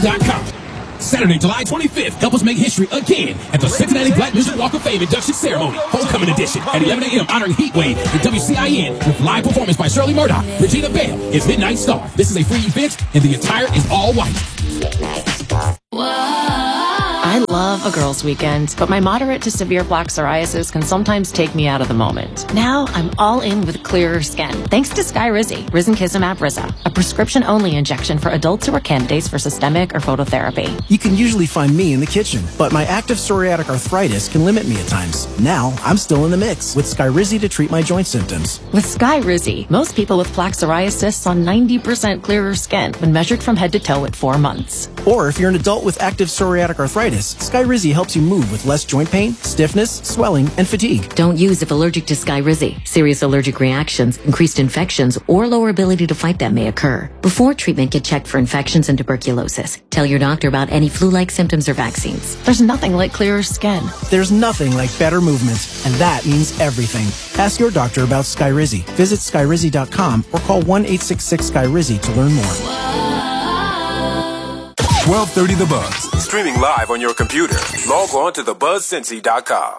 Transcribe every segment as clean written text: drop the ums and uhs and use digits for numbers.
CincinnatiMusic.com. Saturday, July 25th, help us make history again at the Cincinnati Black Music Walk of Fame induction ceremony, homecoming edition, at 11 a.m. honoring Heatwave and WCIN with live performance by Shirley Murdoch. Regina Bale is Midnight Star. This is a free event, and the attire is all white. I love a girls' weekend, but my moderate to severe plaque psoriasis can sometimes take me out of the moment. Now I'm all in with clearer skin, thanks to Skyrizi, Risankizumab Riza, a prescription-only injection for adults who are candidates for systemic or phototherapy. You can usually find me in the kitchen, but my active psoriatic arthritis can limit me at times. Now I'm still in the mix with Skyrizi to treat my joint symptoms. With Skyrizi, most people with plaque psoriasis saw 90% clearer skin when measured from head to toe at 4 months. Or if you're an adult with active psoriatic arthritis, Skyrizi helps you move with less joint pain, stiffness, swelling, and fatigue. Don't use if allergic to Skyrizi. Serious allergic reactions, increased infections, or lower ability to fight them may occur. Before treatment, get checked for infections and tuberculosis. Tell your doctor about any flu-like symptoms or vaccines. There's nothing like clearer skin. There's nothing like better movement, and that means everything. Ask your doctor about Skyrizi. Visit Skyrizi.com or call 1-866-SKYRIZI to learn more. 1230 The Buzz. Streaming live on your computer. Log on to thebuzzcincy.com.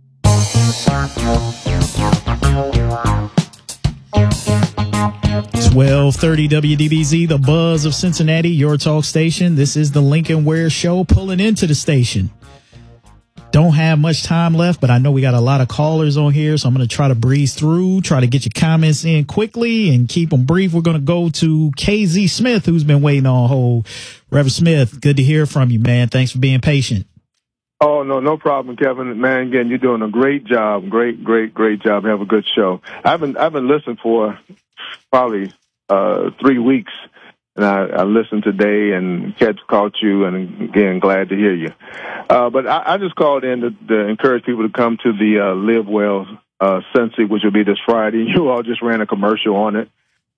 1230 WDBZ, the Buzz of Cincinnati, your talk station. This is the Lincoln Ware Show, pulling into the station. Don't have much time left, but I know we got a lot of callers on here, so I'm going to try to breeze through, try to get your comments in quickly and keep them brief. We're going to go to KZ Smith, who's been waiting on hold. Reverend Smith, good to hear from you, man. Thanks for being patient. Oh, no problem, Kevin. Man, again, you're doing a great job. Great job. Have a good show. I've been listening for probably 3 weeks. And I listened today and caught you, and again, glad to hear you. But I just called in to encourage people to come to the Live Well Cincy, which will be this Friday. You all just ran a commercial on it.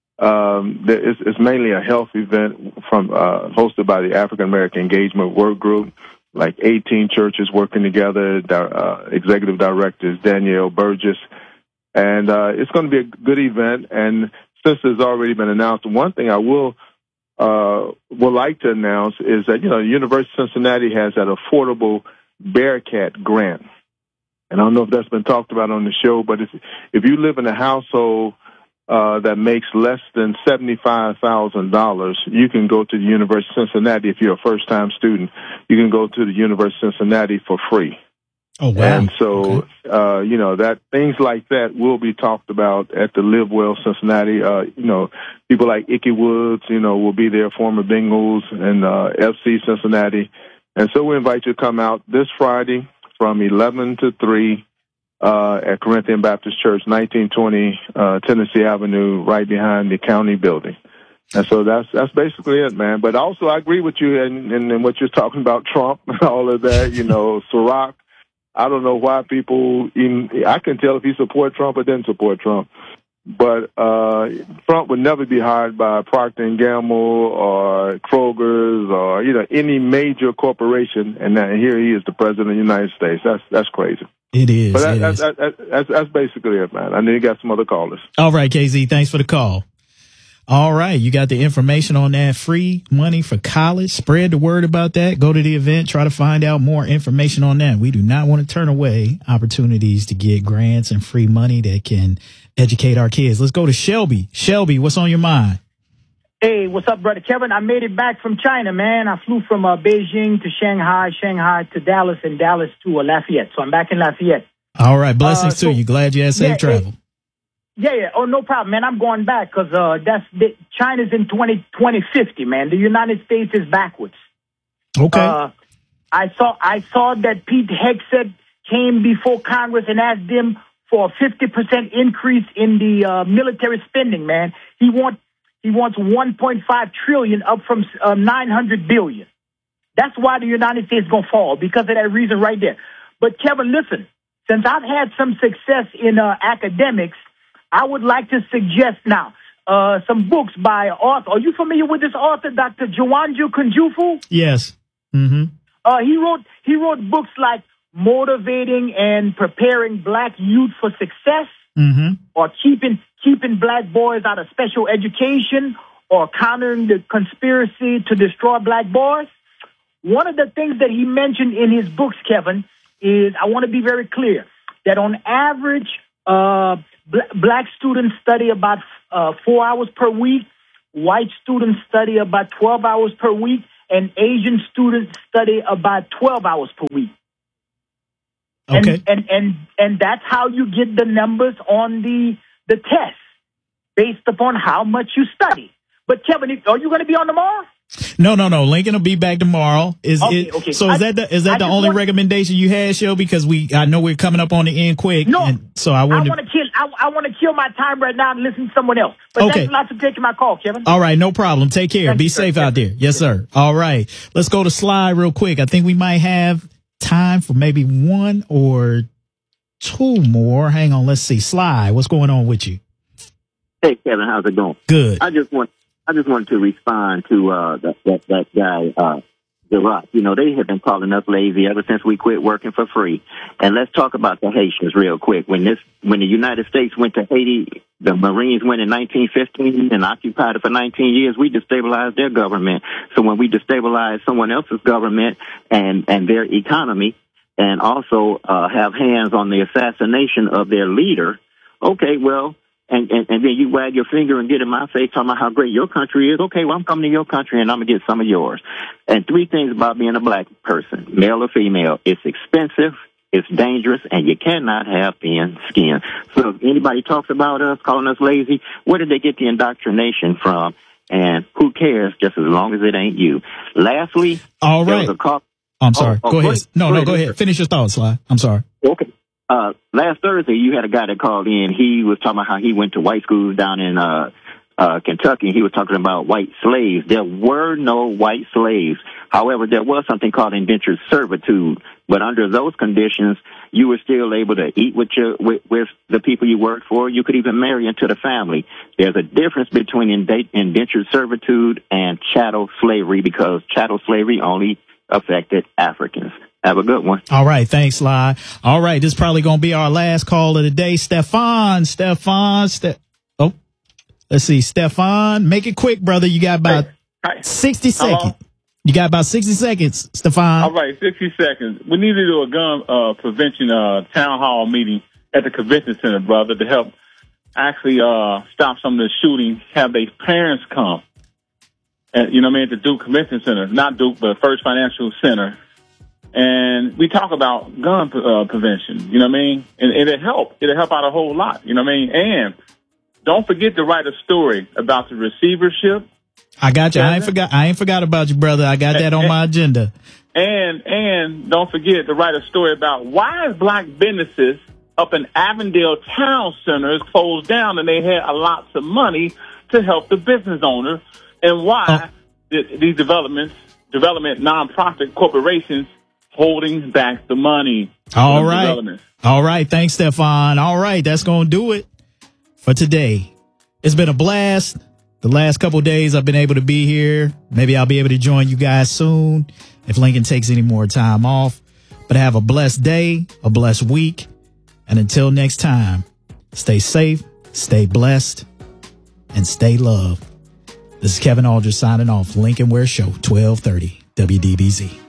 It's mainly a health event hosted by the African American Engagement Work Group, like 18 churches working together, executive directors Danielle Burgess. And it's going to be a good event. And since it's already been announced, one thing I would like to announce is that, the University of Cincinnati has that affordable Bearcat grant. And I don't know if that's been talked about on the show, but if you live in a household that makes less than $75,000, you can go to the University of Cincinnati. If you're a first-time student, you can go to the University of Cincinnati for free. Oh, wow. And so, okay. That things like that will be talked about at the Live Well Cincinnati. People like Ickey Woods, will be there, former Bengals, and FC Cincinnati. And so we invite you to come out this Friday from 11 to 3 at Corinthian Baptist Church, 1920 Tennessee Avenue, right behind the county building. And so that's basically it, man. But also I agree with you in what you're talking about, Trump and all of that, Ciroc. I don't know why people I can tell if he support Trump or didn't support Trump. But Trump would never be hired by Procter & Gamble or Kroger's or, any major corporation. And here he is, the president of the United States. That's crazy. It is. But that's basically it, man. I know you got some other callers. All right, KZ, thanks for the call. All right, you got the information on that free money for college. Spread the word about that. Go to the event. Try to find out more information on that. We do not want to turn away opportunities to get grants and free money that can educate our kids. Let's go to Shelby. Shelby, what's on your mind? Hey, what's up, brother Kevin? I made it back from China, man. I flew from Beijing to Shanghai to Dallas, and Dallas to Lafayette. So I'm back in Lafayette. All right, blessings to you. Glad you had safe travel. Yeah. Oh, no problem, man. I'm going back because China's in 2050, man. The United States is backwards. Okay. I saw that Pete Hegseth came before Congress and asked them for a 50% increase in the military spending, man. He wants 1.5 trillion up from 900 billion. That's why the United States is going to fall, because of that reason right there. But Kevin, listen, since I've had some success in academics, I would like to suggest now some books by author. Are you familiar with this author, Dr. Juwanju Kunjufu? Yes. Mm-hmm. He wrote books like Motivating and Preparing Black Youth for Success, mm-hmm. or keeping Black boys out of special education, or countering the conspiracy to destroy black boys. One of the things that he mentioned in his books, Kevin, is, I want to be very clear, that on average, black students study about 4 hours per week, white students study about 12 hours per week, and Asian students study about 12 hours per week. Okay. And that's how you get the numbers on the test, based upon how much you study. But Kevin, are you going to be on tomorrow? No. Lincoln will be back tomorrow. Okay. So is that the only recommendation you had, Shell? Because I know we're coming up on the end quick. No. So I want to kill my time right now and listen to someone else. But okay. Thanks a lot for taking my call, Kevin. All right, no problem. Take care. Thank Be safe out there. Yes, sir. All right. Let's go to Sly real quick. I think we might have time for maybe one or two more. Hang on. Let's see. Sly, what's going on with you? Hey, Kevin, how's it going? Good. I just wanted to respond to that guy, Gerard. You know, they have been calling us lazy ever since we quit working for free. And let's talk about the Haitians real quick. When the United States went to Haiti, the Marines went in 1915 and occupied it for 19 years. We destabilized their government. So when we destabilize someone else's government and their economy, and also have hands on the assassination of their leader, okay, well. And then you wag your finger and get in my face talking about how great your country is. Okay, well, I'm coming to your country and I'm going to get some of yours. And three things about being a black person, male or female. It's expensive, it's dangerous, and you cannot have thin skin. So if anybody talks about us, calling us lazy, where did they get the indoctrination from? And who cares, just as long as it ain't you. Lastly, all right. I'm sorry. Go ahead. No, go ahead. Finish your thoughts, Sly. I'm sorry. Okay. Last Thursday, you had a guy that called in. He was talking about how he went to white schools down in Kentucky. He was talking about white slaves. There were no white slaves. However, there was something called indentured servitude. But under those conditions, you were still able to eat with the people you worked for. You could even marry into the family. There's a difference between indentured servitude and chattel slavery, because chattel slavery only affected Africans. Have a good one. All right. Thanks, Sly. All right. This is probably going to be our last call of the day. Stefan. Let's see. Stefan, make it quick, brother. You got about 60 seconds. Hello? You got about 60 seconds, Stefan. All right. 60 seconds. We need to do a gun prevention town hall meeting at the convention center, brother, to help actually stop some of the shootings, have their parents come. And, you know what I mean, at the Duke Convention Center. Not Duke, but First Financial Center. And we talk about gun prevention, you know what I mean? And it'll help. It'll help out a whole lot, you know what I mean? And don't forget to write a story about the receivership. I got you. I ain't forgot about you, brother. I got that on my agenda. And don't forget to write a story about why is black businesses up in Avondale Town Centers closed down and they had lots of money to help the business owner, and why these development nonprofit corporations holding back the money. All right. Thanks, Stefan. All right. That's going to do it for today. It's been a blast. The last couple of days I've been able to be here. Maybe I'll be able to join you guys soon if Lincoln takes any more time off. But have a blessed day, a blessed week. And until next time, stay safe, stay blessed, and stay loved. This is Kevin Aldridge signing off. Lincoln Ware Show, 1230 WDBZ.